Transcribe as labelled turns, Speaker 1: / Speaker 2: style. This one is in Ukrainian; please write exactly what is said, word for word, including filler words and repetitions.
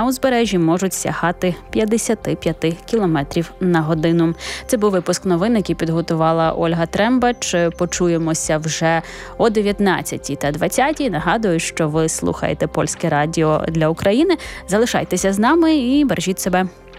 Speaker 1: узбережжі можуть сягати п'ятдесят п'ять кілометрів на годину. Це був випуск новин, який підготувала Ольга Трембач. Почуємося вже о дев'ятнадцятій та двадцятій. Нагадую, що ви слухаєте Польське радіо для України. Залишайтеся з нами і бережіть себе.